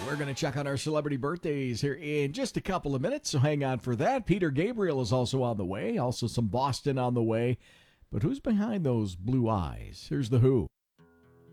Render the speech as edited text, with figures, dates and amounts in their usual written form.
We're going to check on our celebrity birthdays here in just a couple of minutes, so hang on for that. Peter Gabriel is also on the way, also some Boston on the way. But who's behind those blue eyes? Here's The Who.